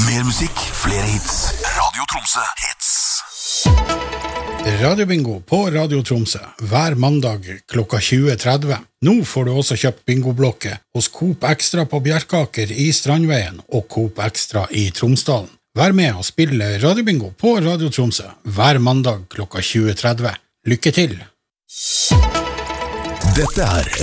Mer musikk, flere hits. Radio Tromsø Hits. Radiobingo på Radio Tromsø hver mandag klokka 20:30. Nå får du også kjøpt bingoblokke hos Coop Extra på Bjerkaker i Strandveien og Coop Extra i Tromsdalen. Vær med og spille Radiobingo på Radio Tromsø hver mandag klokka 20:30. Lykke til! Dette er